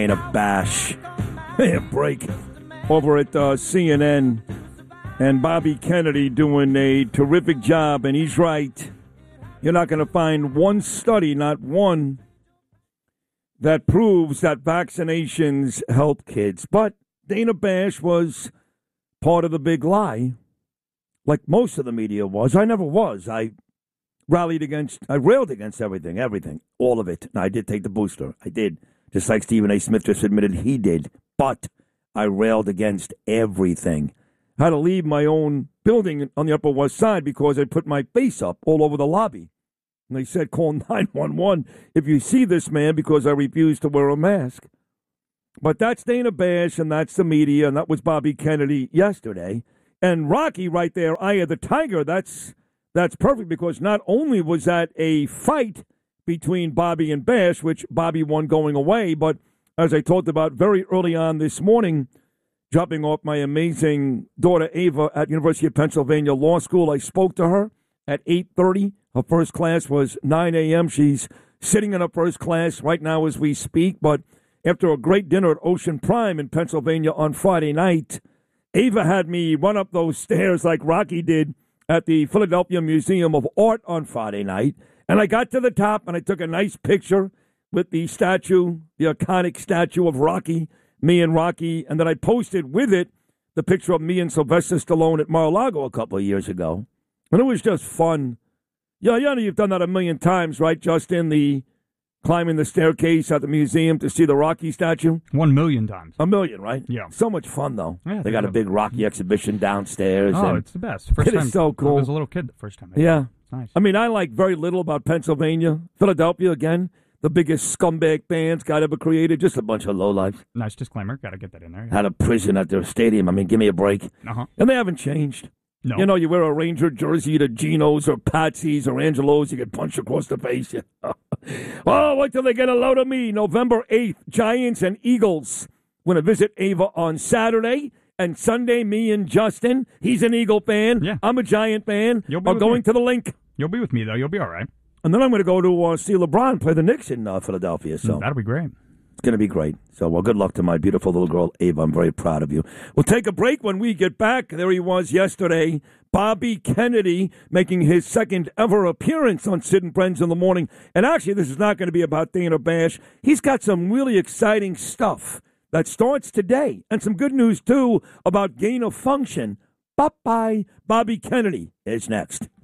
Dana Bash. Hey, a break over at CNN. And Bobby Kennedy doing a terrific job. And he's right. You're not going to find one study, not one, that proves that vaccinations help kids. But Dana Bash was part of the big lie, like most of the media was. I never was. I railed against everything, all of it. And I did take the booster. I did. Just like Stephen A. Smith just admitted he did. But I railed against everything. I had to leave my own building on the Upper West Side because I put my face up all over the lobby. And they said, call 911 if you see this man because I refuse to wear a mask. But that's Dana Bash, and that's the media, and that was Bobby Kennedy yesterday. And Rocky right there, Eye of the Tiger, that's perfect because not only was that a fight between Bobby and Bash, which Bobby won going away, but as I talked about very early on this morning, dropping off my amazing daughter Ava at University of Pennsylvania Law School, I spoke to her at 8:30. Her first class was 9 a.m. She's sitting in her first class right now as we speak, but after a great dinner at Ocean Prime in Pennsylvania on Friday night, Ava had me run up those stairs like Rocky did at the Philadelphia Museum of Art on Friday night. And I got to the top and I took a nice picture with the statue, the iconic statue of Rocky, me and Rocky. And then I posted with it the picture of me and Sylvester Stallone at Mar-a-Lago a couple of years ago. And it was just fun. Yeah, you've done that a million times, right, Justin? The climbing the staircase at the museum to see the Rocky statue? 1 million times. A million, right? Yeah. So much fun, though. Yeah, they got a big Rocky exhibition downstairs. Oh, and it's the best. First it time, is so cool. I was a little kid the first time. Yeah. It's nice. I mean, I like very little about Pennsylvania. Philadelphia, again, the biggest scumbag bands God ever created. Just a bunch of lowlifes. Nice disclaimer. Got to get that in there. Had a prison at their stadium. I mean, give me a break. Uh-huh. And they haven't changed. No. You know, you wear a Ranger jersey to Geno's or Patsy's or Angelo's, you get punched across the face. Oh, wait till they get a load of me. November 8th, Giants and Eagles. Going to visit Ava on Saturday. And Sunday, me and Justin. He's an Eagle fan. Yeah. I'm a Giant fan. You'll be Are with going me. to the link. You'll be with me, though. You'll be all right. And then I'm going to go to see LeBron play the Knicks in Philadelphia. So That'll be great. it's going to be great. So, well, good luck to my beautiful little girl, Ava. I'm very proud of you. We'll take a break when we get back. There he was yesterday, Bobby Kennedy, making his second ever appearance on Sid and Friends in the Morning. And actually, this is not going to be about Dana Bash. He's got some really exciting stuff that starts today. And some good news, too, about gain of function. Bye-bye. Bobby Kennedy is next.